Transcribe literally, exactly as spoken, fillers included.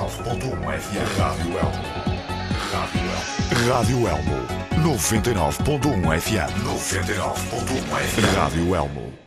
nove ponto um F M. Rádio Elmo. Rádio Elmo. Rádio Elmo. noventa e nove ponto um F M. noventa e nove ponto um F M. Rádio Elmo.